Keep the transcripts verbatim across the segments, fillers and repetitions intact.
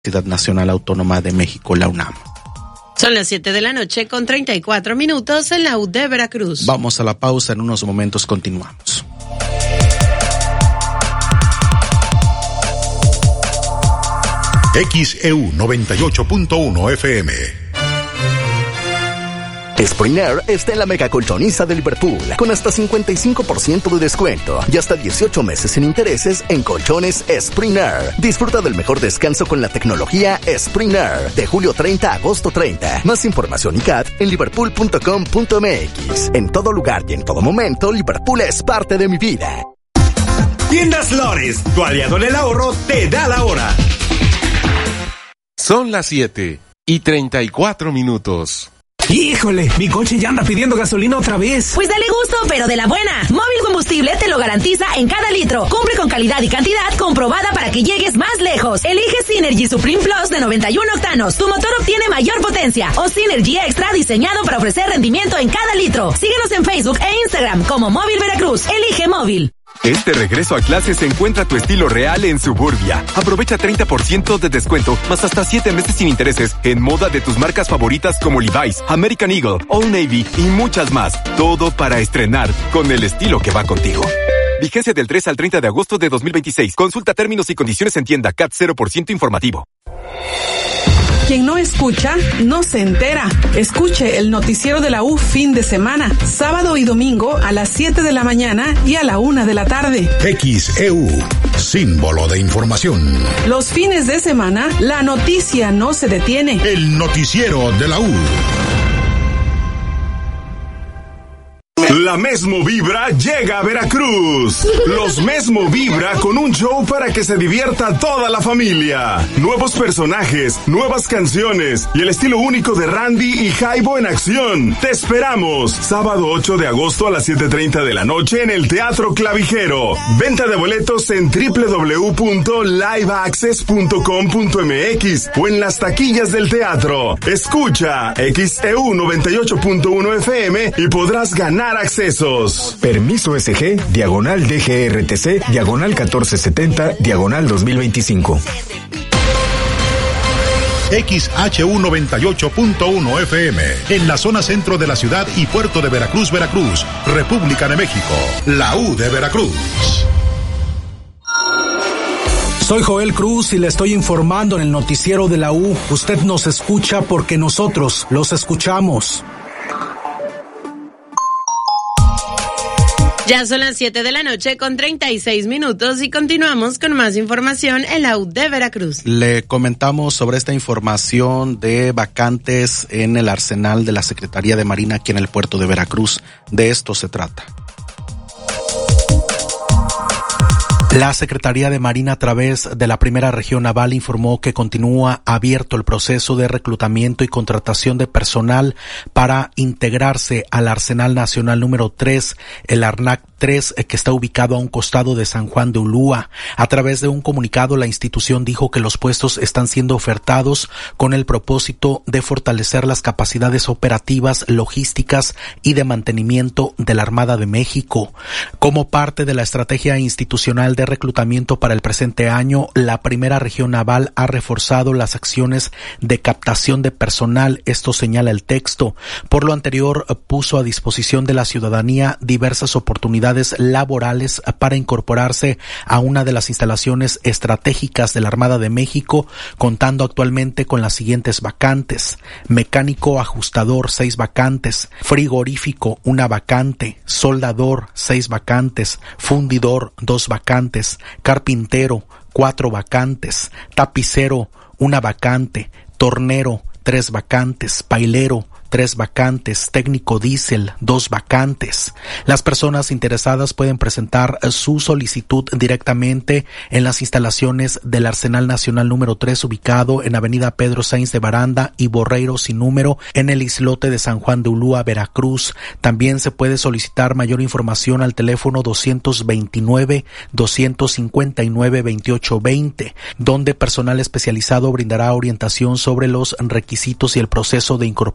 Universidad Nacional Autónoma de México, la UNAM. Son las siete de la noche con treinta y cuatro minutos en la U de Veracruz. Vamos a la pausa, en unos momentos continuamos. X E U noventa y ocho punto uno F M. Spring Air está en la mega colchoniza de Liverpool, con hasta cincuenta y cinco por ciento de descuento y hasta dieciocho meses sin intereses en colchones Spring Air. Disfruta del mejor descanso con la tecnología Spring Air, de julio treinta a agosto treinta. Más información y C A T en liverpool punto com punto m x. En todo lugar y en todo momento, Liverpool es parte de mi vida. Tiendas Lores, tu aliado en el ahorro, te da la hora. Son las siete y treinta y cuatro minutos. ¡Híjole! Mi coche ya anda pidiendo gasolina otra vez. Pues dale gusto, pero de la buena. Móvil Combustible te lo garantiza en cada litro. Cumple con calidad y cantidad comprobada para que llegues más lejos. Elige Synergy Supreme Plus de noventa y uno octanos. Tu motor obtiene mayor potencia. O Synergy Extra, diseñado para ofrecer rendimiento en cada litro. Síguenos en Facebook e Instagram como Móvil Veracruz. Elige Móvil. Este regreso a clases encuentra tu estilo real en Suburbia. Aprovecha treinta por ciento de descuento, más hasta siete meses sin intereses, en moda de tus marcas favoritas como Levi's, American Eagle, Old Navy y muchas más. Todo para estrenar con el estilo que va contigo. Vigencia del tres al treinta de agosto de dos mil veintiséis. Consulta términos y condiciones en tienda. C A T cero por ciento informativo. Quien no escucha, no se entera. Escuche el noticiero de la U fin de semana, sábado y domingo a las siete de la mañana y a la una de la tarde. X E U, símbolo de información. Los fines de semana, la noticia no se detiene. El noticiero de la U. La Mesmo Vibra llega a Veracruz. Los Mesmo Vibra con un show para que se divierta toda la familia. Nuevos personajes, nuevas canciones y el estilo único de Randy y Jaibo en acción. Te esperamos. Sábado ocho de agosto a las siete treinta de la noche en el Teatro Clavijero. Venta de boletos en doble u doble u doble u punto live access punto com punto m x o en las taquillas del teatro. Escucha X E U noventa y ocho punto uno F M y podrás ganar accesos. Permiso S G, diagonal D G R T C, diagonal catorce setenta, diagonal dos mil veinticinco. X H U noventa y ocho punto uno F M, en la zona centro de la ciudad y puerto de Veracruz, Veracruz, República de México, la U de Veracruz. Soy Joel Cruz y le estoy informando en el noticiero de la U. Usted nos escucha porque nosotros los escuchamos. Ya son las siete de la noche con treinta y seis minutos y continuamos con más información en la U de Veracruz. Le comentamos sobre esta información de vacantes en el arsenal de la Secretaría de Marina aquí en el puerto de Veracruz. De esto se trata. La Secretaría de Marina, a través de la Primera Región Naval, informó que continúa abierto el proceso de reclutamiento y contratación de personal para integrarse al Arsenal Nacional número tres, el ARNAC tres, que está ubicado a un costado de San Juan de Ulúa. A través de un comunicado, la institución dijo que los puestos están siendo ofertados con el propósito de fortalecer las capacidades operativas, logísticas y de mantenimiento de la Armada de México. Como parte de la estrategia institucional de de reclutamiento para el presente año, la Primera Región Naval ha reforzado las acciones de captación de personal. Esto señala el texto. Por lo anterior, puso a disposición de la ciudadanía diversas oportunidades laborales para incorporarse a una de las instalaciones estratégicas de la Armada de México, contando actualmente con las siguientes vacantes: mecánico ajustador, seis vacantes; frigorífico, una vacante; soldador, seis vacantes; fundidor, dos vacantes; carpintero, cuatro vacantes; tapicero, una vacante; tornero, tres vacantes; pailero, tres vacantes; técnico diésel, dos vacantes. Las personas interesadas pueden presentar su solicitud directamente en las instalaciones del Arsenal Nacional número tres, ubicado en Avenida Pedro Sainz de Baranda y Borreiro sin número, en el islote de San Juan de Ulúa, Veracruz. También se puede solicitar mayor información al teléfono doscientos veintinueve, doscientos cincuenta y nueve, veintiocho veinte, donde personal especializado brindará orientación sobre los requisitos y el proceso de incorporación.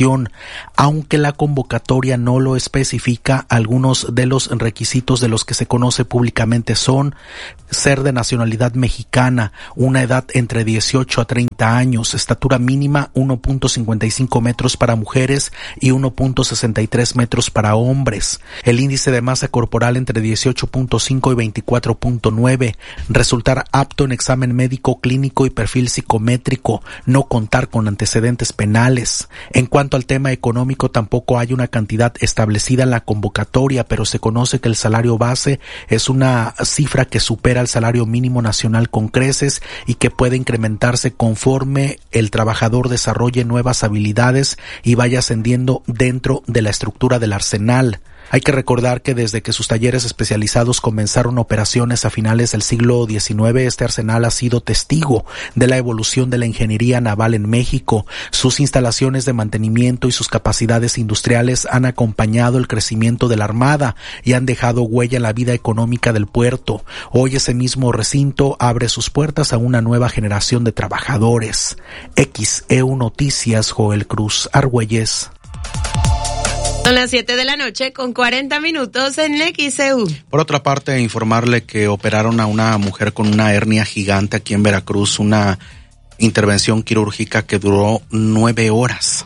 inscripción. Aunque la convocatoria no lo especifica, algunos de los requisitos de los que se conoce públicamente son ser de nacionalidad mexicana, una edad entre dieciocho a treinta años, estatura mínima uno punto cincuenta y cinco metros para mujeres y uno punto sesenta y tres metros para hombres, el índice de masa corporal entre dieciocho punto cinco y veinticuatro punto nueve, resultar apto en examen médico, clínico y perfil psicométrico, no contar con antecedentes penales. En cuanto al tema económico, tampoco hay una cantidad establecida en la convocatoria, pero se conoce que el salario base es una cifra que supera el salario mínimo nacional con creces y que puede incrementarse conforme el trabajador desarrolle nuevas habilidades y vaya ascendiendo dentro de la estructura del arsenal. Hay que recordar que desde que sus talleres especializados comenzaron operaciones a finales del siglo diecinueve, este arsenal ha sido testigo de la evolución de la ingeniería naval en México. Sus instalaciones de mantenimiento y sus capacidades industriales han acompañado el crecimiento de la Armada y han dejado huella en la vida económica del puerto. Hoy ese mismo recinto abre sus puertas a una nueva generación de trabajadores. X E U Noticias, Joel Cruz Argüelles. Son las siete de la noche con cuarenta minutos en X E U. Por otra parte, informarle que operaron a una mujer con una hernia gigante aquí en Veracruz, una intervención quirúrgica que duró nueve horas.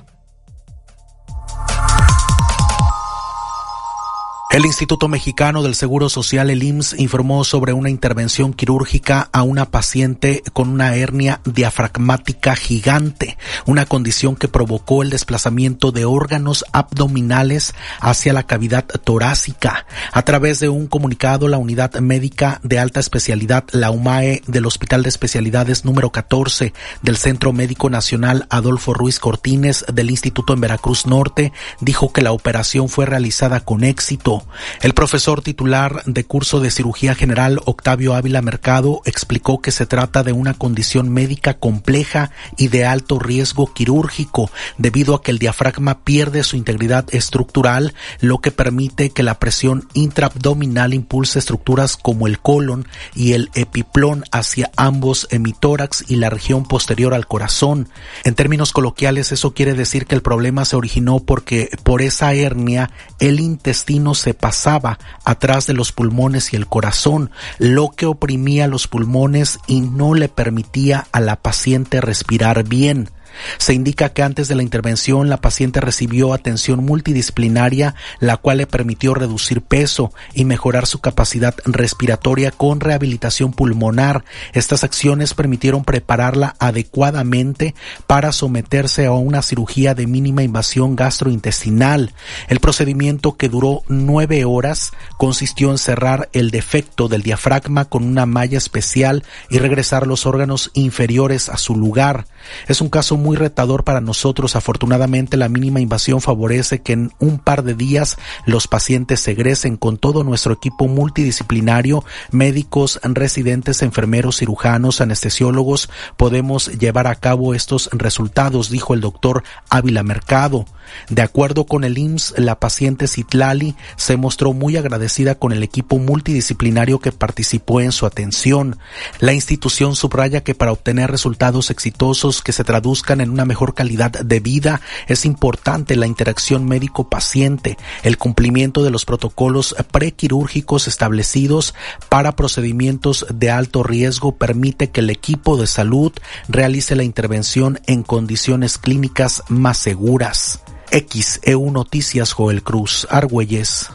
El Instituto Mexicano del Seguro Social, el I M S S, informó sobre una intervención quirúrgica a una paciente con una hernia diafragmática gigante, una condición que provocó el desplazamiento de órganos abdominales hacia la cavidad torácica. A través de un comunicado, la Unidad Médica de Alta Especialidad, la U M A E, del Hospital de Especialidades número catorce del Centro Médico Nacional Adolfo Ruiz Cortines del Instituto en Veracruz Norte, dijo que la operación fue realizada con éxito. El profesor titular de curso de cirugía general, Octavio Ávila Mercado, explicó que se trata de una condición médica compleja y de alto riesgo quirúrgico, debido a que el diafragma pierde su integridad estructural, lo que permite que la presión intraabdominal impulse estructuras como el colon y el epiplón hacia ambos hemitórax y la región posterior al corazón. En términos coloquiales, eso quiere decir que el problema se originó porque por esa hernia el intestino se pasaba atrás de los pulmones y el corazón, lo que oprimía los pulmones y no le permitía a la paciente respirar bien. Se indica que antes de la intervención la paciente recibió atención multidisciplinaria, la cual le permitió reducir peso y mejorar su capacidad respiratoria con rehabilitación pulmonar. Estas acciones permitieron prepararla adecuadamente para someterse a una cirugía de mínima invasión gastrointestinal. El procedimiento, que duró nueve horas, consistió en cerrar el defecto del diafragma con una malla especial y regresar los órganos inferiores a su lugar. Es un caso muy retador para nosotros. Afortunadamente, la mínima invasión favorece que en un par de días los pacientes egresen. Con todo nuestro equipo multidisciplinario, médicos, residentes, enfermeros, cirujanos, anestesiólogos, podemos llevar a cabo estos resultados, dijo el doctor Ávila Mercado. De acuerdo con el I M S S, la paciente Citlali se mostró muy agradecida con el equipo multidisciplinario que participó en su atención. La institución subraya que para obtener resultados exitosos que se traduzcan en una mejor calidad de vida, es importante la interacción médico-paciente. El cumplimiento de los protocolos prequirúrgicos establecidos para procedimientos de alto riesgo permite que el equipo de salud realice la intervención en condiciones clínicas más seguras. X E U Noticias, Joel Cruz Argüelles.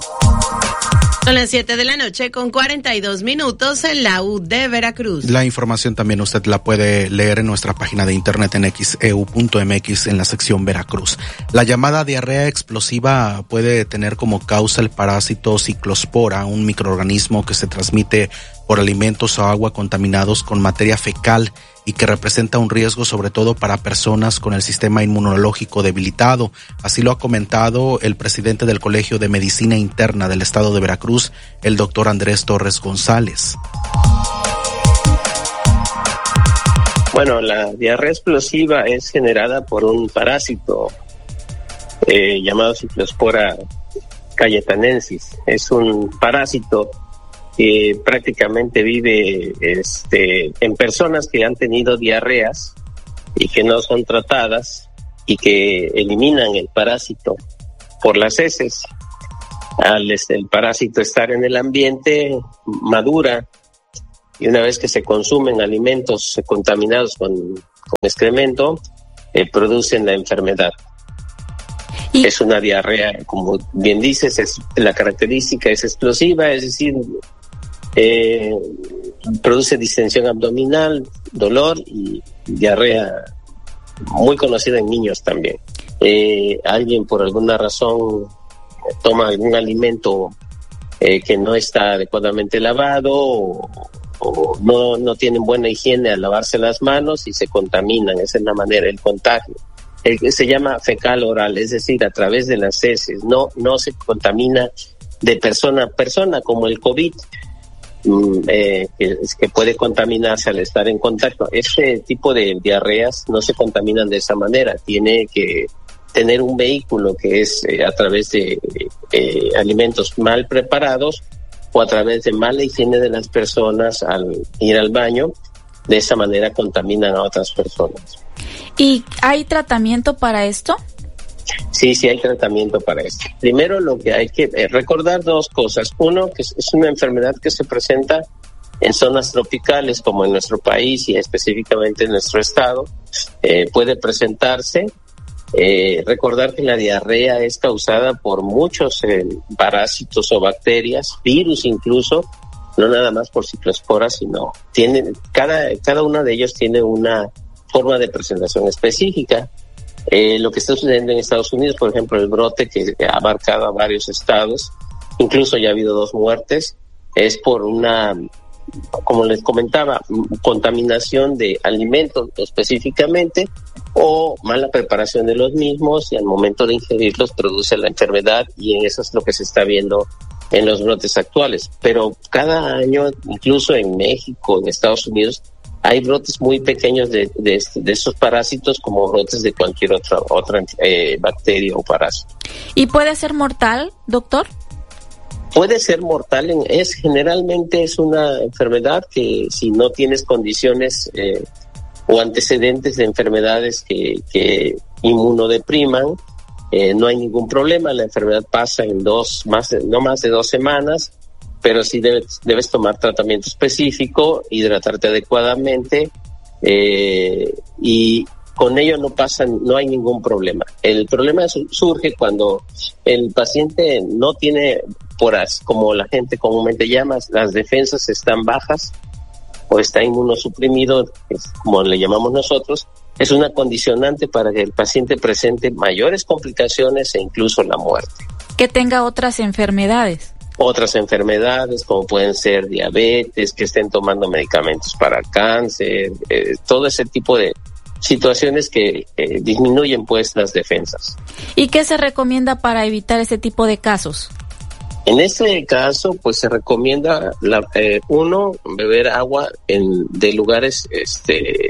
Son las siete de la noche con cuarenta y dos minutos en la U de Veracruz. La información también usted la puede leer en nuestra página de internet en x e u punto m x en la sección Veracruz. La llamada diarrea explosiva puede tener como causa el parásito ciclospora, un microorganismo que se transmite por alimentos o agua contaminados con materia fecal y que representa un riesgo sobre todo para personas con el sistema inmunológico debilitado. Así lo ha comentado el presidente del Colegio de Medicina Interna del Estado de Veracruz, el doctor Andrés Torres González. Bueno, la diarrea explosiva es generada por un parásito eh, llamado Ciclospora cayetanensis. Es un parásito que prácticamente vive este, en personas que han tenido diarreas y que no son tratadas, y que eliminan el parásito por las heces. Al este, el parásito estar en el ambiente, madura, y una vez que se consumen alimentos contaminados con, con excremento, eh, producen la enfermedad. ¿Y? Es una diarrea, como bien dices, es, la característica es explosiva, es decir, eh, produce distensión abdominal, dolor y diarrea muy conocida en niños también. Eh, alguien por alguna razón toma algún alimento eh, que no está adecuadamente lavado o, o no, no tienen buena higiene al lavarse las manos y se contaminan. Esa es la manera, el contagio. El, se llama fecal oral, es decir, a través de las heces. No, no se contamina de persona a persona como el COVID, mm, eh, que, que puede contaminarse al estar en contacto. Este tipo de diarreas no se contaminan de esa manera. Tiene que tener un vehículo que es eh, a través de eh, alimentos mal preparados o a través de mala higiene de las personas al ir al baño. De esa manera contaminan a otras personas. ¿Y hay tratamiento para esto? Sí, sí hay tratamiento para esto. Primero lo que hay que eh, recordar dos cosas. Uno, que es, es una enfermedad que se presenta en zonas tropicales como en nuestro país y específicamente en nuestro estado. Eh, puede presentarse. Eh, recordar que la diarrea es causada por muchos eh, parásitos o bacterias, virus incluso, no nada más por ciclosporas, sino tiene, cada, cada uno de ellos tiene una forma de presentación específica. Eh, lo que está sucediendo en Estados Unidos, por ejemplo, el brote que ha abarcado a varios estados, incluso ya ha habido dos muertes, es por una, como les comentaba, contaminación de alimentos específicamente o mala preparación de los mismos, y al momento de ingerirlos produce la enfermedad, y en eso es lo que se está viendo en los brotes actuales. Pero cada año, incluso en México, en Estados Unidos, hay brotes muy pequeños de, de, de estos parásitos como brotes de cualquier otra, otra eh, bacteria o parásito. ¿Y puede ser mortal, doctor? Puede ser mortal, en, es generalmente es una enfermedad que si no tienes condiciones eh, o antecedentes de enfermedades que, que inmunodepriman, eh, no hay ningún problema. La enfermedad pasa en dos, más de, no más de dos semanas, pero sí debes, debes tomar tratamiento específico, hidratarte adecuadamente, eh, y con ello no pasa, no hay ningún problema. El problema surge cuando el paciente no tiene, por as, como la gente comúnmente llama, las defensas están bajas o está inmunosuprimido, como le llamamos nosotros. Es una condicionante para que el paciente presente mayores complicaciones e incluso la muerte. Que tenga otras enfermedades. Otras enfermedades como pueden ser diabetes, que estén tomando medicamentos para cáncer, eh, todo ese tipo de situaciones que eh, disminuyen pues las defensas. ¿Y qué se recomienda para evitar ese tipo de casos? En este caso, pues se recomienda la, eh, uno, beber agua en de lugares este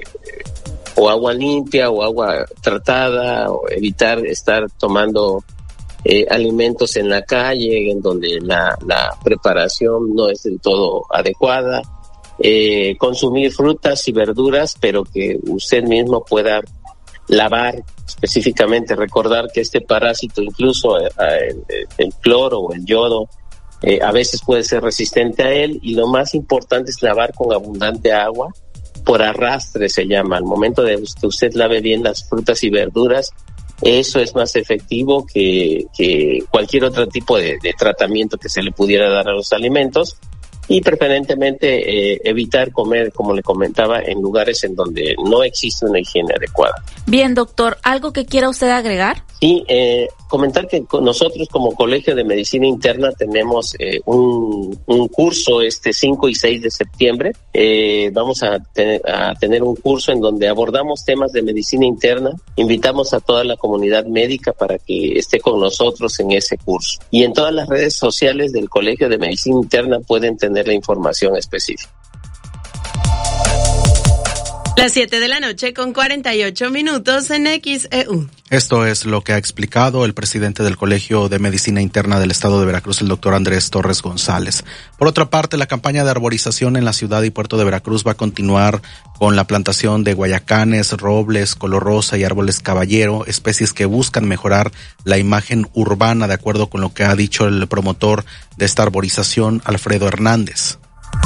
o agua limpia o agua tratada, o evitar estar tomando eh, alimentos en la calle en donde la, la preparación no es del todo adecuada. Eh, consumir frutas y verduras, pero que usted mismo pueda lavar específicamente. Recordar que este parásito, incluso eh, el, el cloro o el yodo, eh, a veces puede ser resistente a él, y lo más importante es lavar con abundante agua, por arrastre se llama. Al momento de que usted lave bien las frutas y verduras, eso es más efectivo que, que cualquier otro tipo de, de tratamiento que se le pudiera dar a los alimentos. Y preferentemente eh, evitar comer, como le comentaba, en lugares en donde no existe una higiene adecuada. Bien, doctor, ¿algo que quiera usted agregar? Sí, eh, comentar que nosotros como Colegio de Medicina Interna tenemos eh, un, un curso este cinco y seis de septiembre. Eh, vamos a, ten, a tener un curso en donde abordamos temas de medicina interna. Invitamos a toda la comunidad médica para que esté con nosotros en ese curso. Y en todas las redes sociales del Colegio de Medicina Interna pueden tener la información específica. Las siete de la noche con cuarenta y ocho minutos en X E U. Esto es lo que ha explicado el presidente del Colegio de Medicina Interna del Estado de Veracruz, el doctor Andrés Torres González. Por otra parte, la campaña de arborización en la ciudad y puerto de Veracruz va a continuar con la plantación de guayacanes, robles, color rosa y árboles caballero, especies que buscan mejorar la imagen urbana, de acuerdo con lo que ha dicho el promotor de esta arborización, Alfredo Hernández.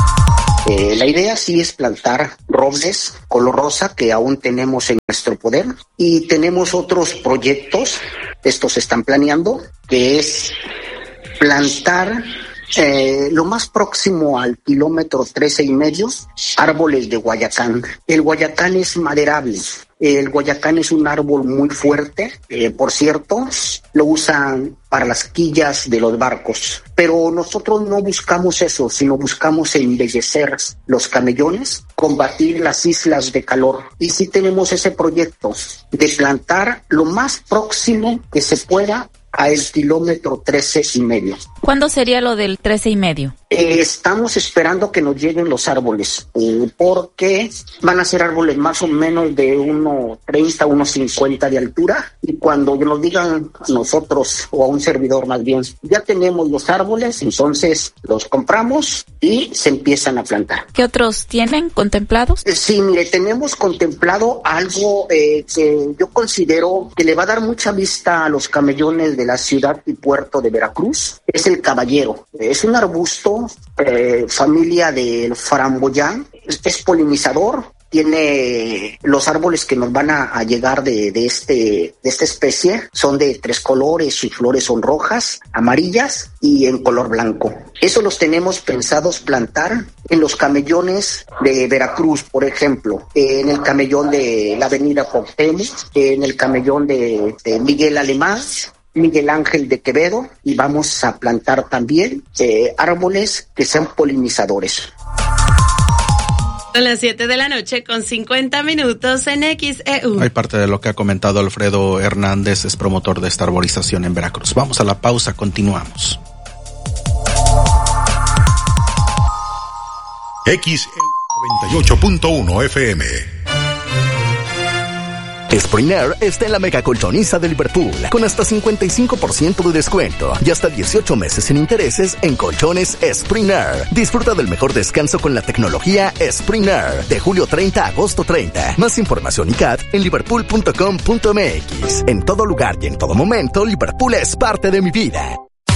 Eh, la idea sí es plantar robles color rosa que aún tenemos en nuestro poder, y tenemos otros proyectos, estos se están planeando, que es plantar eh, lo más próximo al kilómetro trece y medio, árboles de guayacán. El guayacán es maderable. El guayacán es un árbol muy fuerte, eh, por cierto, lo usan para las quillas de los barcos. Pero nosotros no buscamos eso, sino buscamos embellecer los camellones, combatir las islas de calor. Y sí tenemos ese proyecto de plantar lo más próximo que se pueda a el kilómetro trece y medio. ¿Cuándo sería lo del trece y medio? Eh, estamos esperando que nos lleguen los árboles, eh, porque van a ser árboles más o menos de uno treinta, uno cincuenta de altura, y cuando nos digan a nosotros, o a un servidor más bien, ya tenemos los árboles, entonces los compramos y se empiezan a plantar. ¿Qué otros tienen contemplados? Eh, sí, mire, tenemos contemplado algo eh, que yo considero que le va a dar mucha vista a los camellones de la ciudad y puerto de Veracruz. Es el caballero. Es un arbusto, eh, familia del framboyán, es, es polinizador. Tiene los árboles que nos van a, a llegar de, de este de esta especie, son de tres colores, sus flores son rojas, amarillas y en color blanco. Eso los tenemos pensados plantar en los camellones de Veracruz, por ejemplo, en el camellón de la avenida Cuauhtémoc, en el camellón de, de Miguel Alemán, Miguel Ángel de Quevedo, y vamos a plantar también eh, árboles que sean polinizadores. Son las siete de la noche con cincuenta minutos en X E U. Hay parte de lo que ha comentado Alfredo Hernández, es promotor de esta arborización en Veracruz. Vamos a la pausa, continuamos. X E U noventa y ocho punto uno F M. Spring Air está en la mega colchoniza de Liverpool, con hasta cincuenta y cinco por ciento de descuento y hasta dieciocho meses sin intereses en colchones Spring Air. Disfruta del mejor descanso con la tecnología Spring Air, de julio treinta a agosto treinta. Más información y C A D en liverpool punto com punto m x. En todo lugar y en todo momento, Liverpool es parte de mi vida.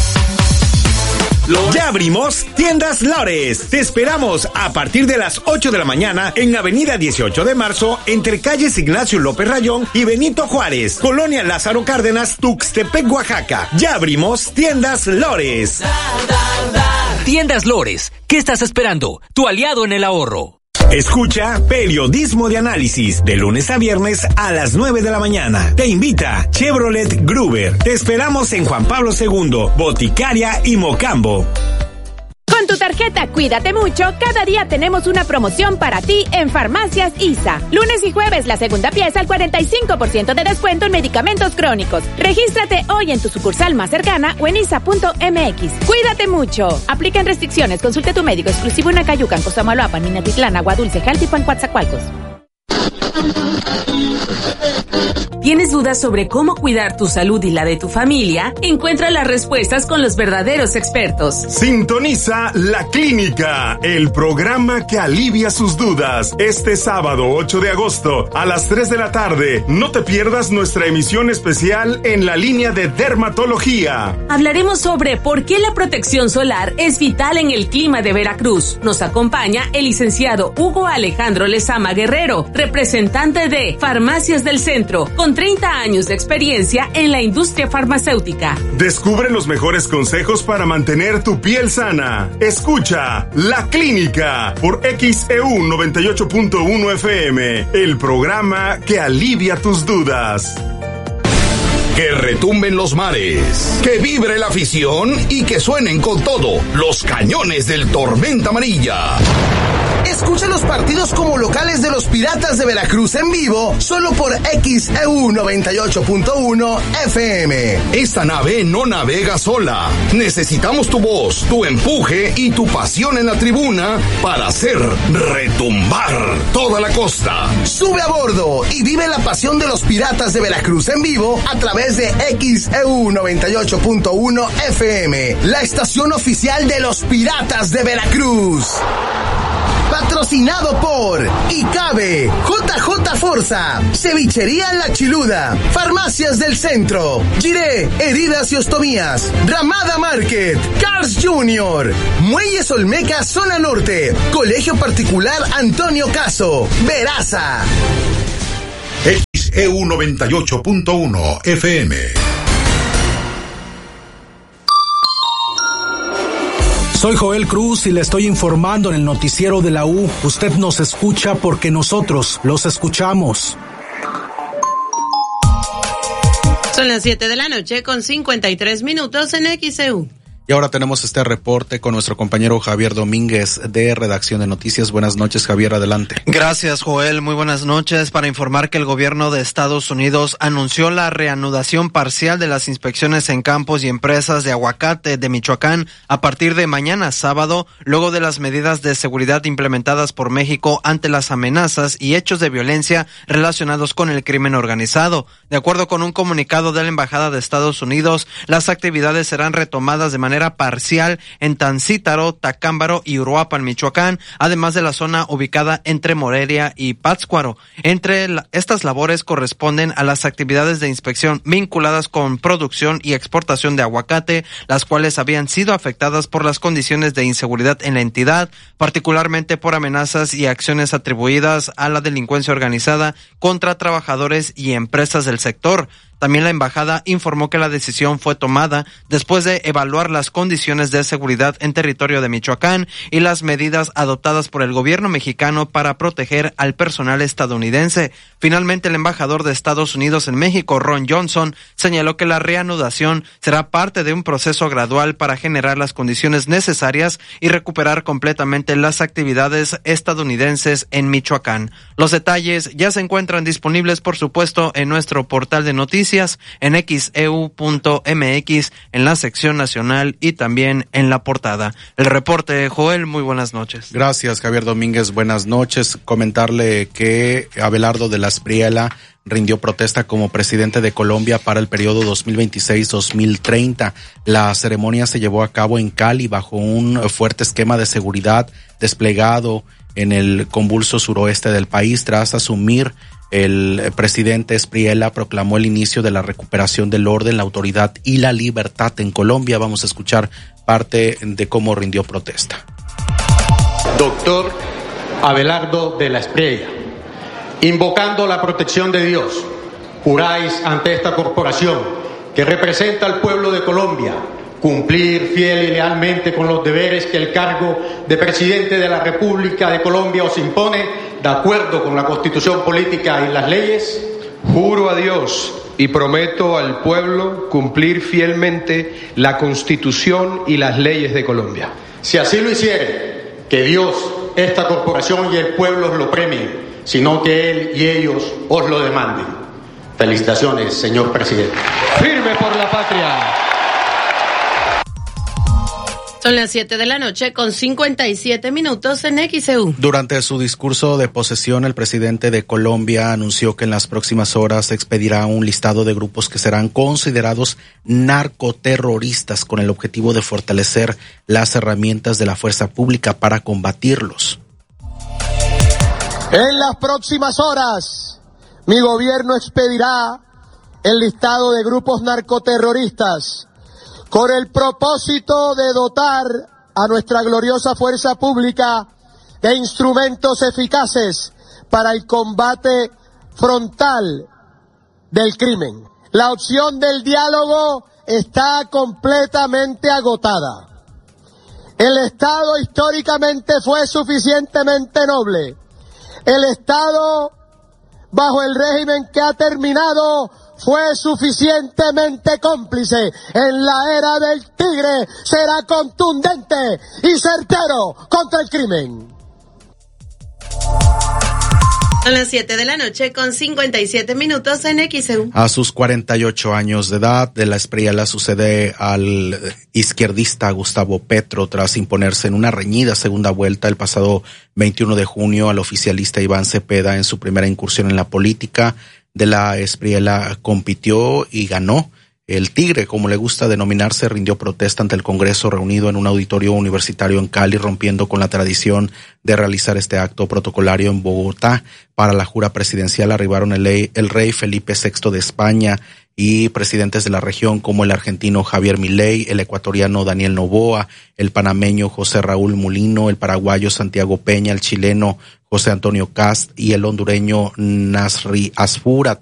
Ya abrimos Tiendas Lores. Te esperamos a partir de las ocho de la mañana en Avenida dieciocho de marzo, entre calles Ignacio López Rayón y Benito Juárez, Colonia Lázaro Cárdenas, Tuxtepec, Oaxaca. Ya abrimos Tiendas Lores. Tiendas Lores, ¿qué estás esperando? Tu aliado en el ahorro. Escucha Periodismo de Análisis de lunes a viernes a las nueve de la mañana. Te invita Chevrolet Gruber. Te esperamos en Juan Pablo segundo, Boticaria y Mocambo. Con tu tarjeta Cuídate Mucho, cada día tenemos una promoción para ti en Farmacias I S A. Lunes y jueves, la segunda pieza al cuarenta y cinco por ciento de descuento en medicamentos crónicos. Regístrate hoy en tu sucursal más cercana o en isa punto m x. Cuídate Mucho. Aplican restricciones. Consulte tu médico exclusivo en Acayucan, Cosamaloapan, Minatitlán, Agua Dulce, Jaltipan, Coatzacoalcos. ¿Tienes dudas sobre cómo cuidar tu salud y la de tu familia? Encuentra las respuestas con los verdaderos expertos. Sintoniza La Clínica, el programa que alivia sus dudas. Este sábado ocho de agosto a las tres de la tarde. No te pierdas nuestra emisión especial en la línea de dermatología. Hablaremos sobre por qué la protección solar es vital en el clima de Veracruz. Nos acompaña el licenciado Hugo Alejandro Lezama Guerrero, representante de Farmacias del Centro, con treinta años de experiencia en la industria farmacéutica. Descubre los mejores consejos para mantener tu piel sana. Escucha La Clínica por X E U noventa y ocho punto uno F M, el programa que alivia tus dudas. Que retumben los mares, que vibre la afición y que suenen con todo los cañones del Tormenta Amarilla. Escucha los partidos como locales de los Piratas de Veracruz en vivo, solo por X E U noventa y ocho punto uno F M. Esta nave no navega sola. Necesitamos tu voz, tu empuje y tu pasión en la tribuna para hacer retumbar toda la costa. Sube a bordo y vive la pasión de los Piratas de Veracruz en vivo a través de X E U noventa y ocho punto uno F M, la estación oficial de los Piratas de Veracruz. Patrocinado por ICABE, J J Forza, Cevichería La Chiluda, Farmacias del Centro, Giré, Heridas y Ostomías, Ramada Market, Cars Junior, Muelles Olmeca Zona Norte, Colegio Particular Antonio Caso, Veraza. X E U noventa y ocho punto uno F M. Soy Joel Cruz y le estoy informando en el noticiero de la U. Usted nos escucha porque nosotros los escuchamos. Son las siete de la noche con cincuenta y tres minutos en X E U. Y ahora tenemos este reporte con nuestro compañero Javier Domínguez de Redacción de Noticias. Buenas noches, Javier, adelante. Gracias, Joel. Muy buenas noches. Para informar que el gobierno de Estados Unidos anunció la reanudación parcial de las inspecciones en campos y empresas de aguacate de Michoacán a partir de mañana sábado, luego de las medidas de seguridad implementadas por México ante las amenazas y hechos de violencia relacionados con el crimen organizado. De acuerdo con un comunicado de la Embajada de Estados Unidos, las actividades serán retomadas de manera parcial en Tancítaro, Tacámbaro y Uruapan, Michoacán, además de la zona ubicada entre Morelia y Pátzcuaro. Entre la, estas labores corresponden a las actividades de inspección vinculadas con producción y exportación de aguacate, las cuales habían sido afectadas por las condiciones de inseguridad en la entidad, particularmente por amenazas y acciones atribuidas a la delincuencia organizada contra trabajadores y empresas del sector. También la embajada informó que la decisión fue tomada después de evaluar las condiciones de seguridad en territorio de Michoacán y las medidas adoptadas por el gobierno mexicano para proteger al personal estadounidense. Finalmente, el embajador de Estados Unidos en México, Ron Johnson, señaló que la reanudación será parte de un proceso gradual para generar las condiciones necesarias y recuperar completamente las actividades estadounidenses en Michoacán. Los detalles ya se encuentran disponibles, por supuesto, en nuestro portal de noticias en X E U punto M X, en la sección nacional y también en la portada. El reporte, Joel, muy buenas noches. Gracias, Javier Domínguez, buenas noches. Comentarle que Abelardo de la Espriella rindió protesta como presidente de Colombia para el periodo dos mil veintiséis a dos mil treinta. La ceremonia se llevó a cabo en Cali bajo un fuerte esquema de seguridad desplegado en el convulso suroeste del país. Tras asumir, el presidente Espriella proclamó el inicio de la recuperación del orden, la autoridad y la libertad en Colombia. Vamos a escuchar parte de cómo rindió protesta. Doctor Abelardo de la Espriella, invocando la protección de Dios, juráis ante esta corporación que representa al pueblo de Colombia cumplir fiel y lealmente con los deberes que el cargo de presidente de la República de Colombia os impone, de acuerdo con la Constitución Política y las leyes. Juro a Dios y prometo al pueblo cumplir fielmente la Constitución y las leyes de Colombia. Si así lo hiciere, que Dios, esta corporación y el pueblo os lo premien, sino que Él y ellos os lo demanden. Felicitaciones, señor presidente. Firme por la patria. Son las siete de la noche con cincuenta y siete minutos en X E U. Durante su discurso de posesión, el presidente de Colombia anunció que en las próximas horas se expedirá un listado de grupos que serán considerados narcoterroristas con el objetivo de fortalecer las herramientas de la fuerza pública para combatirlos. En las próximas horas, mi gobierno expedirá el listado de grupos narcoterroristas con el propósito de dotar a nuestra gloriosa fuerza pública de instrumentos eficaces para el combate frontal del crimen. La opción del diálogo está completamente agotada. El Estado históricamente fue suficientemente noble. El Estado, bajo el régimen que ha terminado, fue suficientemente cómplice. En la era del tigre será contundente y certero contra el crimen. Son las siete de la noche con cincuenta y siete minutos en X E U. A sus cuarenta y ocho años de edad, de la Espriella sucede al izquierdista Gustavo Petro tras imponerse en una reñida segunda vuelta el pasado veintiuno de junio al oficialista Iván Cepeda en su primera incursión en la política. De la Espriella compitió y ganó. El Tigre, como le gusta denominarse, rindió protesta ante el Congreso reunido en un auditorio universitario en Cali, rompiendo con la tradición de realizar este acto protocolario en Bogotá. Para la jura presidencial arribaron el, ley, el rey Felipe sexto de España y presidentes de la región como el argentino Javier Milei, el ecuatoriano Daniel Noboa, el panameño José Raúl Mulino, el paraguayo Santiago Peña, el chileno José Antonio Cast y el hondureño Nasri Asfura.